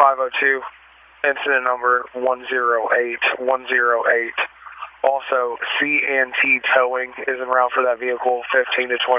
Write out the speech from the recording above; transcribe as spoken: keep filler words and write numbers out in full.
five oh two, incident number one zero eight one zero eight. Also, C and T Towing is en route for that vehicle, fifteen to twenty.